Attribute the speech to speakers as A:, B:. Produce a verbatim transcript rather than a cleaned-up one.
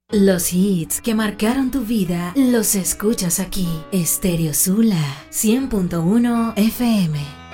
A: Los hits que marcaron tu vida los escuchas aquí. Stereo Sula cien punto uno F M.